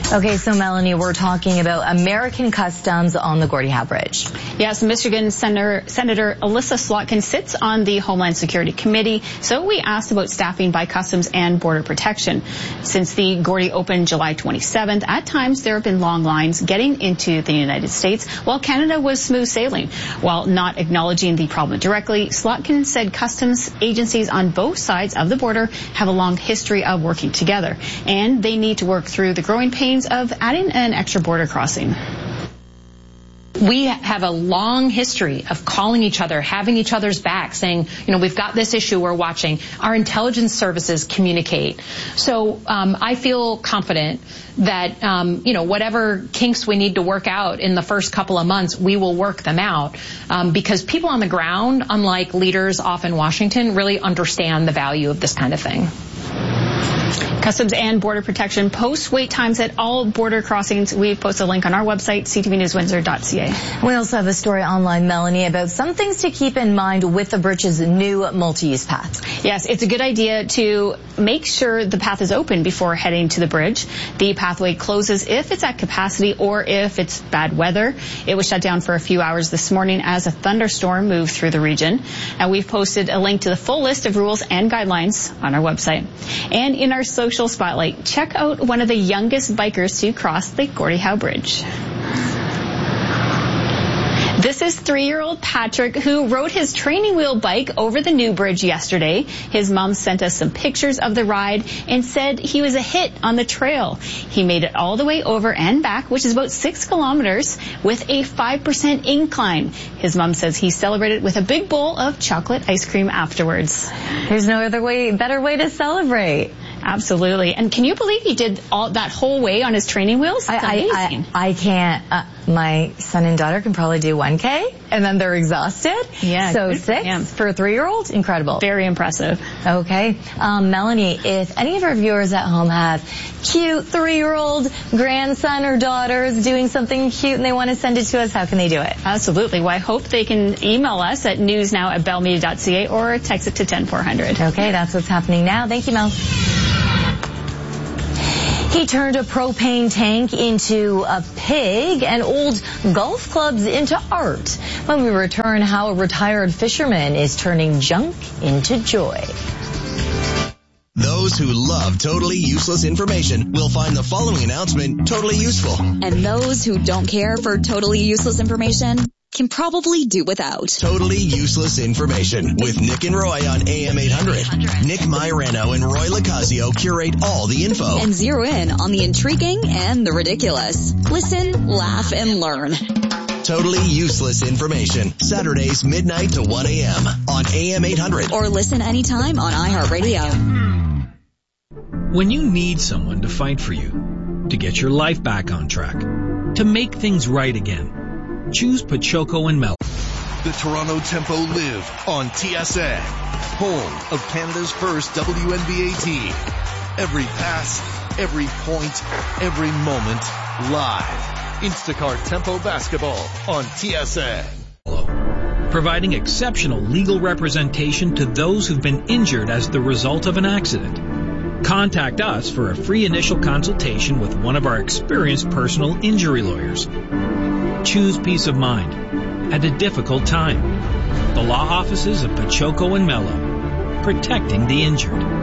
Okay, so Melanie, we're talking about American customs on the Gordie Howe Bridge. Yes, Michigan Senator Elissa Slotkin sits on the Homeland Security Committee, so we asked about staffing by Customs and Border Protection. Since the Gordie opened July 27th, at times there have been long lines getting into the United States, while Canada was smooth sailing. While not acknowledging the problem directly, Slotkin said customs agencies on both sides of the border have a long history of working together, and they need to work through the growing pains of adding an extra border crossing. We have a long history of calling each other, having each other's back, saying, we've got this issue we're watching. Our intelligence services communicate. So I feel confident that, whatever kinks we need to work out in the first couple of months, we will work them out. Because people on the ground, unlike leaders off in Washington, really understand the value of this kind of thing. Customs and Border Protection posts wait times at all border crossings. We've posted a link on our website, ctvnewswindsor.ca. We also have a story online, Melanie, about some things to keep in mind with the bridge's new multi-use path. Yes, it's a good idea to make sure the path is open before heading to the bridge. The pathway closes if it's at capacity or if it's bad weather. It was shut down for a few hours this morning as a thunderstorm moved through the region. And we've posted a link to the full list of rules and guidelines on our website. And in our social spotlight, check out one of the youngest bikers to cross the Gordie Howe Bridge. This is 3-year-old Patrick, who rode his training wheel bike over the new bridge yesterday. His mom sent us some pictures of the ride and said he was a hit on the trail. He made it all the way over and back, which is about 6 kilometers, with a 5% incline. His mom says he celebrated with a big bowl of chocolate ice cream afterwards. There's no better way to celebrate. Absolutely. And can you believe he did all that whole way on his training wheels? It's amazing. I can't. My son and daughter can probably do 1K, and then they're exhausted. Yeah. So 6 for a 3-year-old? Incredible. Very impressive. Okay. Melanie, if any of our viewers at home have cute 3-year-old grandson or daughters doing something cute and they want to send it to us, how can they do it? Absolutely. Well, I hope they can email us at newsnow@bellmedia.ca or text it to 10400. Okay, that's what's happening now. Thank you, Mel. He turned a propane tank into a pig and old golf clubs into art. When we return, how a retired fisherman is turning junk into joy. Those who love totally useless information will find the following announcement totally useful. And those who don't care for totally useless information can probably do without. Totally useless information with Nick and Roy on AM 800. Nick Myrano and Roy Locasio curate all the info and zero in on the intriguing and the ridiculous. Listen, laugh, and learn. Totally useless information. Saturdays midnight to 1 a.m. on AM 800. Or listen anytime on iHeartRadio. When you need someone to fight for you, to get your life back on track, to make things right again, choose Pachoco and Mello. The Toronto Tempo live on TSN, home of Canada's first WNBA team. Every pass, every point, every moment, live. Instacart Tempo Basketball on TSN. Providing exceptional legal representation to those who've been injured as the result of an accident. Contact us for a free initial consultation with one of our experienced personal injury lawyers. Choose peace of mind at a difficult time. The law offices of Pachoco and Mello, protecting the injured.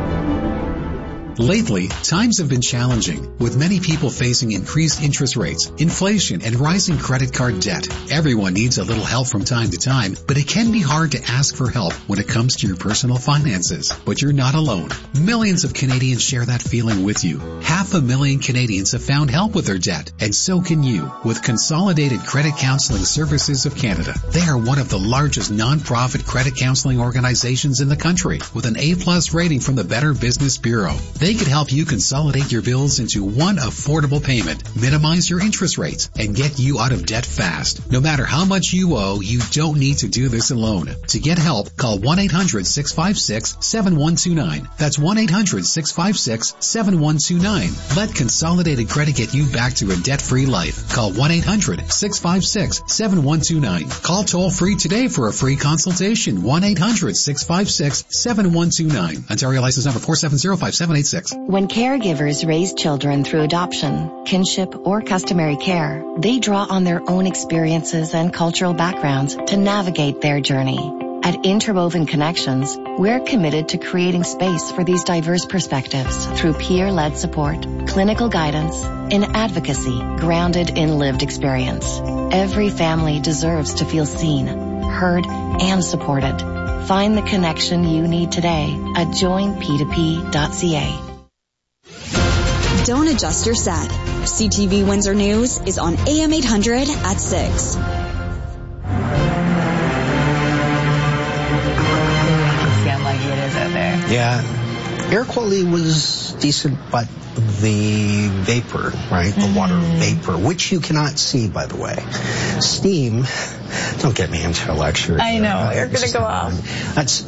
Lately, times have been challenging, with many people facing increased interest rates, inflation, and rising credit card debt. Everyone needs a little help from time to time, but it can be hard to ask for help when it comes to your personal finances. But you're not alone. Millions of Canadians share that feeling with you. 500,000 Canadians have found help with their debt, and so can you with Consolidated Credit Counseling Services of Canada. They are one of the largest non-profit credit counseling organizations in the country, with an A+ rating from the Better Business Bureau. They could help you consolidate your bills into one affordable payment, minimize your interest rates, and get you out of debt fast. No matter how much you owe, you don't need to do this alone. To get help, call 1-800-656-7129. That's 1-800-656-7129. Let Consolidated Credit get you back to a debt-free life. Call 1-800-656-7129. Call toll-free today for a free consultation. 1-800-656-7129. Ontario license number 4705787. 888-848-9666. When caregivers raise children through adoption, kinship, or customary care, they draw on their own experiences and cultural backgrounds to navigate their journey. At Interwoven Connections, we're committed to creating space for these diverse perspectives through peer-led support, clinical guidance, and advocacy grounded in lived experience. Every family deserves to feel seen, heard, and supported. Find the connection you need today at joinp2p.ca. Don't adjust your set. CTV Windsor News is on AM 800 at 6. Yeah, air quality was decent, but the vapor, right, the water vapor, which you cannot see, by the way. Steam, don't get me into a lecture. I know, you're going to go off. That's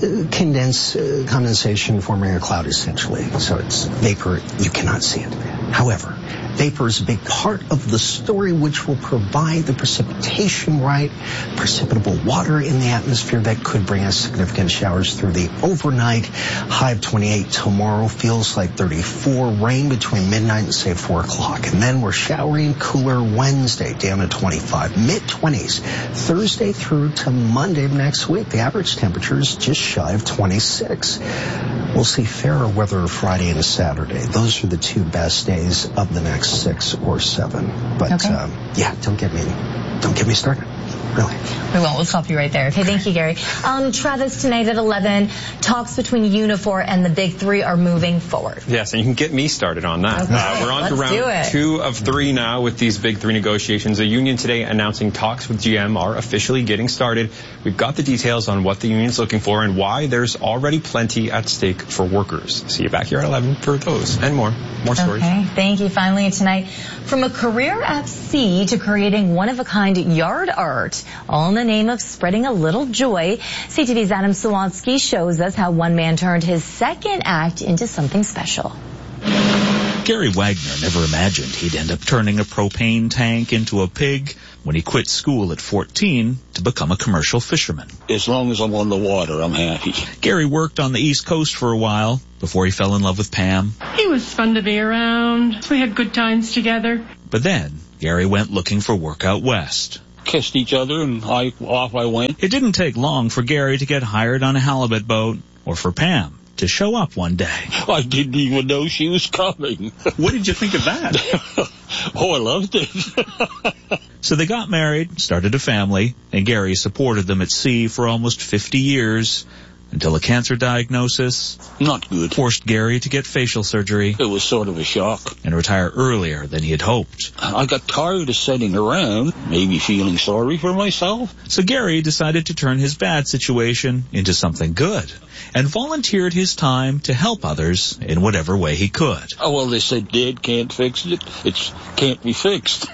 condensation forming a cloud, essentially. So it's vapor, you cannot see it. However, vapor is a big part of the story, which will provide the precipitation, right? Precipitable water in the atmosphere that could bring us significant showers through the overnight. High of 28 tomorrow, feels like 34. Rain between midnight and say 4 o'clock. And then we're showering, cooler Wednesday down to 25. Mid-20s. Thursday through to Monday of next week. The average temperature is just shy of 26. We'll see fairer weather Friday and Saturday. Those are the two best days of the next 6 or 7. But yeah, don't get me started. Really. We won't. We'll stop you right there. Okay, thank you, Gary. Travis, tonight at 11, talks between Unifor and the Big Three are moving forward. Yes, and you can get me started on that. Okay, we're on to round 2 of 3 now with these Big Three negotiations. The union today announcing talks with GM are officially getting started. We've got the details on what the union's looking for and why there's already plenty at stake for workers. See you back here at 11 for those and more stories. Okay, thank you. Finally tonight, from a career at sea to creating one-of-a-kind yard art, all in the name of spreading a little joy, CTV's Adam Sawansky shows us how one man turned his second act into something special. Gary Wagner never imagined he'd end up turning a propane tank into a pig when he quit school at 14 to become a commercial fisherman. As long as I'm on the water, I'm happy. Gary worked on the East Coast for a while before he fell in love with Pam. He was fun to be around. We had good times together. But then, Gary went looking for work out west. Kissed each other and off I went. It didn't take long for Gary to get hired on a halibut boat, or for Pam to show up one day. I didn't even know she was coming. What did you think of that? Oh, I loved it. So they got married, started a family, and Gary supported them at sea for almost 50 years. Until a cancer diagnosis, not good, forced Gary to get facial surgery. It was sort of a shock. And retire earlier than he had hoped. I got tired of sitting around, maybe feeling sorry for myself. So Gary decided to turn his bad situation into something good, and volunteered his time to help others in whatever way he could. Oh, well, they said dead can't fix it. It can't be fixed.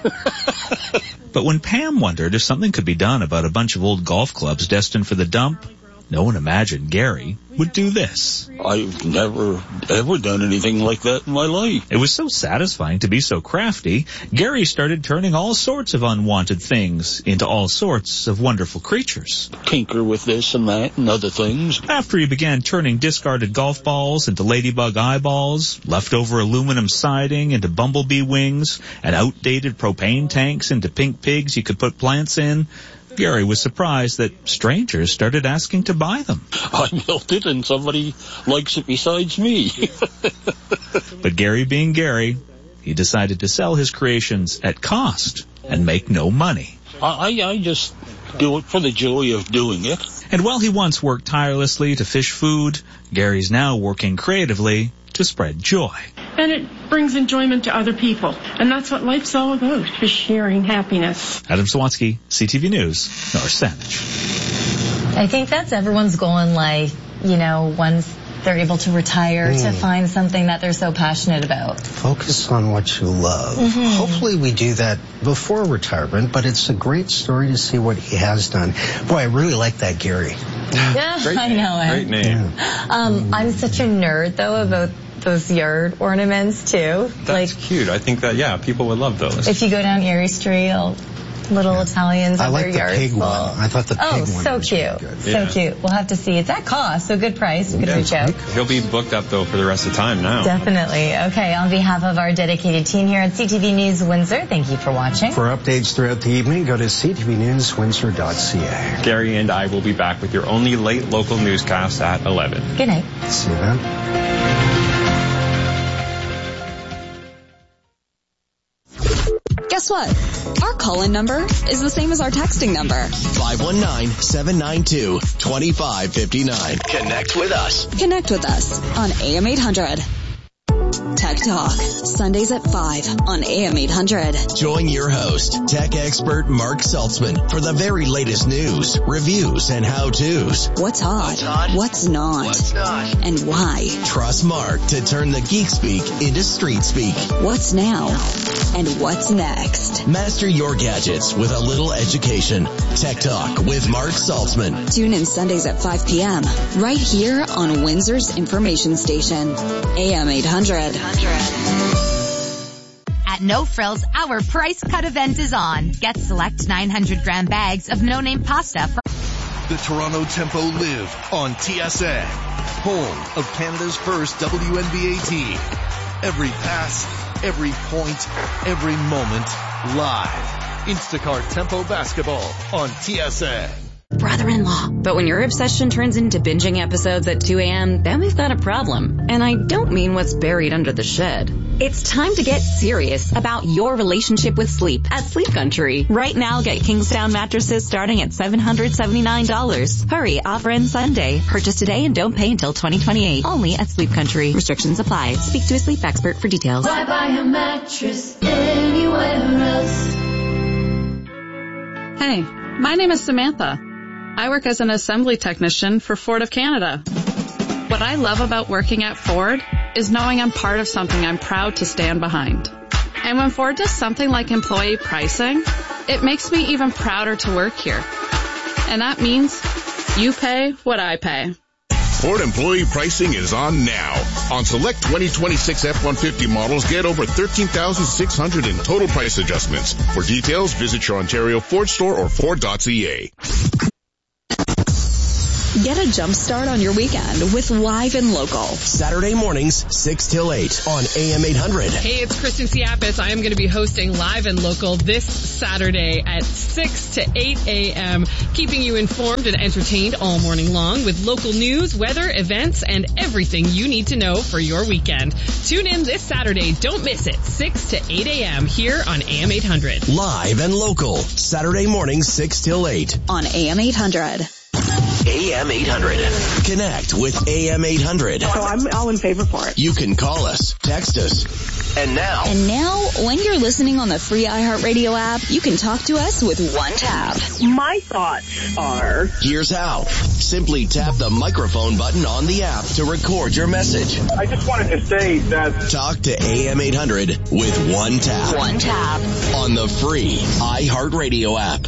But when Pam wondered if something could be done about a bunch of old golf clubs destined for the dump, no one imagined Gary would do this. I've never, ever done anything like that in my life. It was so satisfying to be so crafty, Gary started turning all sorts of unwanted things into all sorts of wonderful creatures. Tinker with this and that and other things. After he began turning discarded golf balls into ladybug eyeballs, leftover aluminum siding into bumblebee wings, and outdated propane tanks into pink pigs you could put plants in, Gary was surprised that strangers started asking to buy them. I built it and somebody likes it besides me. But Gary being Gary, he decided to sell his creations at cost and make no money. I just do it for the joy of doing it. And while he once worked tirelessly to fish food, Gary's now working creatively to spread joy. And it brings enjoyment to other people. And that's what life's all about, is sharing happiness. Adam Sawansky, CTV News, North Sandwich. I think that's everyone's goal in life, once they're able to retire, to find something that they're so passionate about. Focus on what you love. Hopefully we do that before retirement, but it's a great story to see what he has done. Boy, I really like that, Gary. Yeah, I know it. Great name. I'm such a nerd, though, about those yard ornaments, too. That's cute. I think that, people would love those. If you go down Erie Street, little Italians I have like their the yards pig full. one. I thought the pig one so was cute. really good. So cute. We'll have to see. It's at cost, so good price. We can reach out. He'll be booked up, though, for the rest of the time now. Definitely. Okay, on behalf of our dedicated team here at CTV News Windsor, thank you for watching. For updates throughout the evening, go to ctvnewswindsor.ca. Gary and I will be back with your only late local newscast at 11. Good night. See you then. Guess what? Our call-in number is the same as our texting number. 519-792-2559. Connect with us. Connect with us on AM 800. Tech Talk, Sundays at 5 on AM 800. Join your host, tech expert Mark Saltzman, for the very latest news, reviews, and how-tos. What's hot? What's not? And why? Trust Mark to turn the geek speak into street speak. What's now? And what's next? Master your gadgets with a little education. Tech Talk with Mark Saltzman. Tune in Sundays at 5 p.m. right here on Windsor's information station, AM 800. At No Frills, our price cut event is on. Get select 900-gram bags of no-name pasta for The Toronto Tempo live on TSN, home of Canada's first WNBA team. Every pass, every point, every moment, live. Instacart Tempo Basketball on TSN. Brother-in-law. But when your obsession turns into binging episodes at 2 a.m., then we've got a problem. And I don't mean what's buried under the shed. It's time to get serious about your relationship with sleep at Sleep Country. Right now, get Kingsdown mattresses starting at $779. Hurry, offer ends Sunday. Purchase today and don't pay until 2028. Only at Sleep Country. Restrictions apply. Speak to a sleep expert for details. Why buy a mattress anywhere else? Hey, my name is Samantha. I work as an assembly technician for Ford of Canada. What I love about working at Ford is knowing I'm part of something I'm proud to stand behind. And when Ford does something like employee pricing, it makes me even prouder to work here. And that means you pay what I pay. Ford employee pricing is on now. On select 2026 F-150 models, get over $13,600 in total price adjustments. For details, visit your Ontario Ford store or Ford.ca. Get a jump start on your weekend with Live and Local. Saturday mornings, 6 till 8 on AM 800. Hey, it's Kristen Siapis. I am going to be hosting Live and Local this Saturday at 6 to 8 a.m., keeping you informed and entertained all morning long with local news, weather, events, and everything you need to know for your weekend. Tune in this Saturday. Don't miss it. 6 to 8 a.m. here on AM 800. Live and Local, Saturday mornings, 6 till 8 on AM 800. AM 800. Connect with AM 800. So I'm all in favor for it. You can call us, text us. And now, when you're listening on the free iHeartRadio app, you can talk to us with one tap. My thoughts are... Here's how. Simply tap the microphone button on the app to record your message. I just wanted to say that... Talk to AM 800 with one tap. One tap. On the free iHeartRadio app.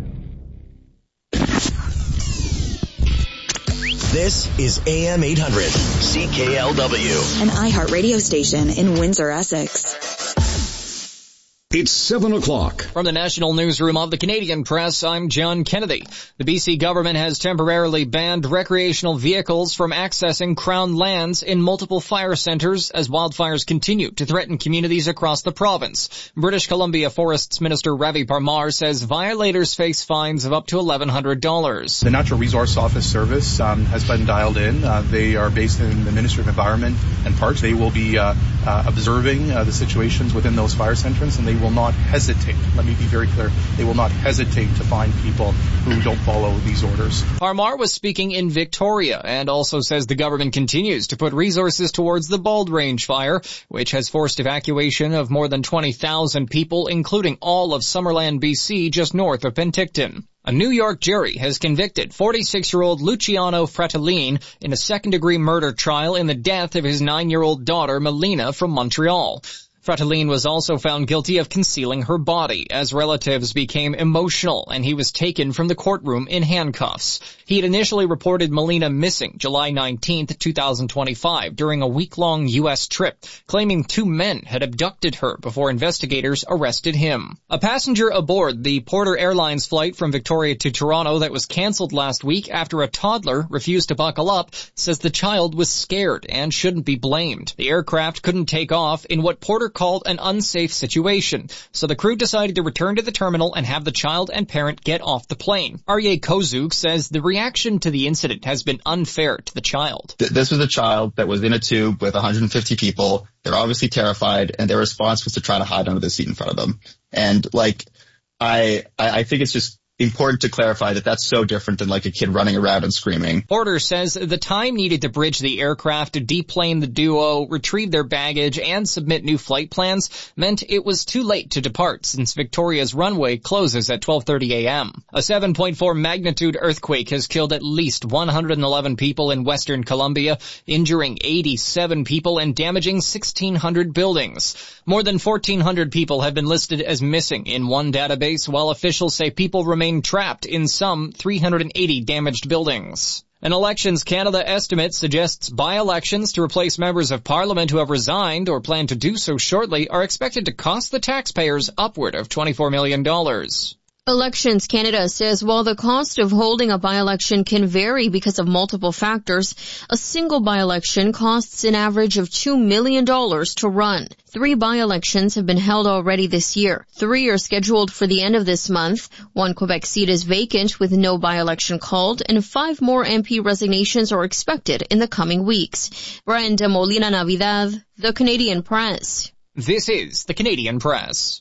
This is AM 800, CKLW. An iHeartRadio station in Windsor, Essex. It's 7 o'clock. From the National Newsroom of the Canadian Press, I'm John Kennedy. The BC government has temporarily banned recreational vehicles from accessing Crown lands in multiple fire centres as wildfires continue to threaten communities across the province. British Columbia Forests Minister Ravi Parmar says violators face fines of up to $1,100. The Natural Resource Office service has been dialed in. They are based in the Ministry of Environment and Parks. They will be observing the situations within those fire centres, and they will not hesitate. Let me be very clear. They will not hesitate to find people who don't follow these orders. Parmar was speaking in Victoria and also says the government continues to put resources towards the Bald Range fire, which has forced evacuation of more than 20,000 people, including all of Summerland, BC, just north of Penticton. A New York jury has convicted 46-year-old Luciano Fratellin in a second-degree murder trial in the death of his 9-year-old daughter, Melina, from Montreal. Fratellin was also found guilty of concealing her body as relatives became emotional and he was taken from the courtroom in handcuffs. He had initially reported Melina missing July 19, 2025 during a week-long U.S. trip, claiming 2 men had abducted her before investigators arrested him. A passenger aboard the Porter Airlines flight from Victoria to Toronto that was canceled last week after a toddler refused to buckle up says the child was scared and shouldn't be blamed. The aircraft couldn't take off in what Porter called an unsafe situation, so the crew decided to return to the terminal and have the child and parent get off the plane. Arye Kozuk says the reaction to the incident has been unfair to the child. This was a child that was in a tube with 150 people. They're obviously terrified, and their response was to try to hide under the seat in front of them. And I think it's just important to clarify that that's so different than like a kid running around and screaming. Porter says the time needed to bridge the aircraft to deplane the duo, retrieve their baggage, and submit new flight plans meant it was too late to depart since Victoria's runway closes at 12:30 a.m. A 7.4 magnitude earthquake has killed at least 111 people in Western Colombia, injuring 87 people and damaging 1,600 buildings. More than 1,400 people have been listed as missing in one database, while officials say people remain trapped in some 380 damaged buildings. An Elections Canada estimate suggests by-elections to replace members of Parliament who have resigned or plan to do so shortly are expected to cost the taxpayers upward of $24 million. Elections Canada says while the cost of holding a by-election can vary because of multiple factors, a single by-election costs an average of $2 million to run. 3 by-elections have been held already this year. 3 are scheduled for the end of this month. 1 Quebec seat is vacant with no by-election called, and 5 more MP resignations are expected in the coming weeks. Brenda Molina Navidad, The Canadian Press. This is The Canadian Press.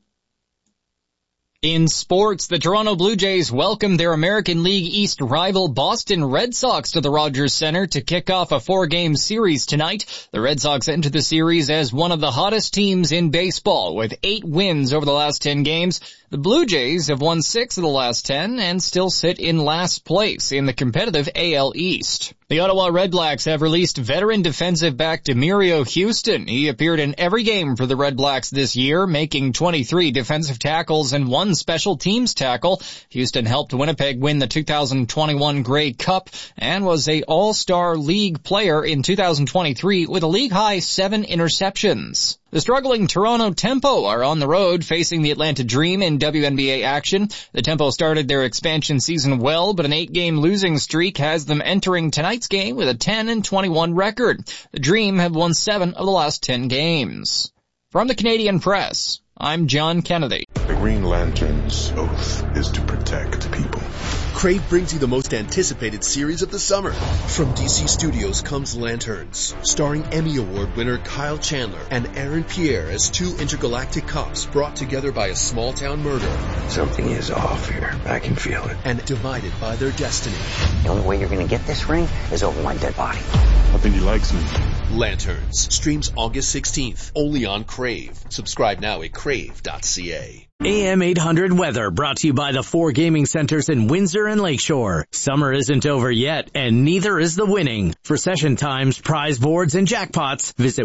In sports, the Toronto Blue Jays welcome their American League East rival Boston Red Sox to the Rogers Centre to kick off a 4-game series tonight. The Red Sox enter the series as one of the hottest teams in baseball with 8 wins over the last 10 games. The Blue Jays have won 6 of the last 10 and still sit in last place in the competitive AL East. The Ottawa Redblacks have released veteran defensive back Demerio Houston. He appeared in every game for the Redblacks this year, making 23 defensive tackles and 1 special teams tackle. Houston helped Winnipeg win the 2021 Grey Cup and was a All-Star League player in 2023 with a league-high 7 interceptions. The struggling Toronto Tempo are on the road facing the Atlanta Dream in WNBA action. The Tempo started their expansion season well, but an 8-game losing streak has them entering tonight's game with a 10-21 record. The Dream have won 7 of the last 10 games. From the Canadian Press, I'm John Kennedy. The Green Lantern's oath is to protect people. Crave brings you the most anticipated series of the summer. From DC Studios comes Lanterns, starring Emmy Award winner Kyle Chandler and Aaron Pierre as 2 intergalactic cops brought together by a small-town murder. Something is off here. I can feel it. And divided by their destiny. The only way you're going to get this ring is over my dead body. I think he likes me. Lanterns streams August 16th, only on Crave. Subscribe now at crave.ca. AM 800 weather brought to you by the 4 gaming centers in Windsor and Lakeshore. Summer isn't over yet, and neither is the winning. For session times, prize boards, and jackpots, visit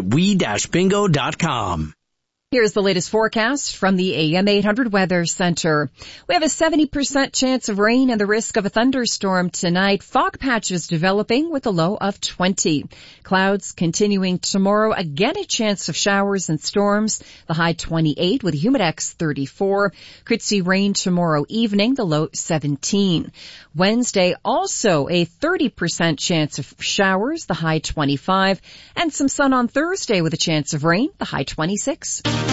we-bingo.com. Here's the latest forecast from the AM 800 Weather Center. We have a 70% chance of rain and the risk of a thunderstorm tonight. Fog patches developing with a low of 20. Clouds continuing tomorrow. Again, a chance of showers and storms. The high 28 with humidex 34. Could see rain tomorrow evening. The low 17. Wednesday, also a 30% chance of showers. The high 25. And some sun on Thursday with a chance of rain. The high 26.